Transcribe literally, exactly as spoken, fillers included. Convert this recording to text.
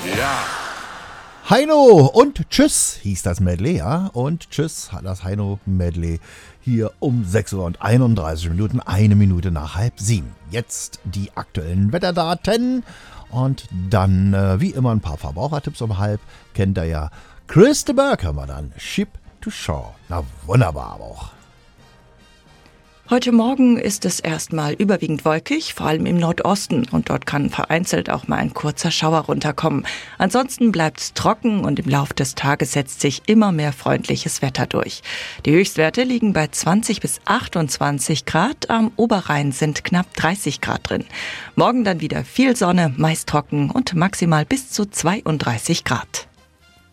Ja. Heino und Tschüss hieß das Medley, ja. Und Tschüss, das Heino-Medley hier um sechs Uhr und einunddreißig Minuten, eine Minute nach halb sieben. Jetzt die aktuellen Wetterdaten und dann, äh, wie immer, ein paar Verbrauchertipps um halb. Kennt ihr ja. Chris de Burgh haben wir dann. Ship to Shore. Na wunderbar aber auch. Heute Morgen ist es erstmal überwiegend wolkig, vor allem im Nordosten. Und dort kann vereinzelt auch mal ein kurzer Schauer runterkommen. Ansonsten bleibt es trocken und im Lauf des Tages setzt sich immer mehr freundliches Wetter durch. Die Höchstwerte liegen bei zwanzig bis achtundzwanzig Grad. Am Oberrhein sind knapp dreißig Grad drin. Morgen dann wieder viel Sonne, meist trocken und maximal bis zu zweiunddreißig Grad.